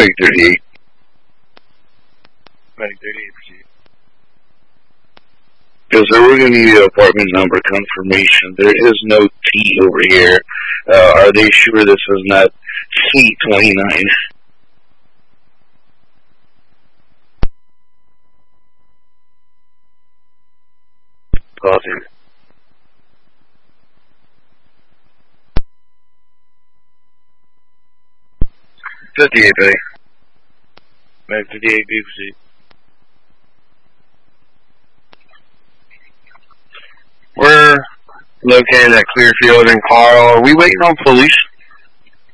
Medic 38. Medic 38, proceed. Yes, sir, we're going to need the apartment number confirmation. There is no T over here. Are they sure this is not C29? Copy. 58, buddy. Medic 38, B, proceed. We're located at Clearfield and Carl. Are we waiting on police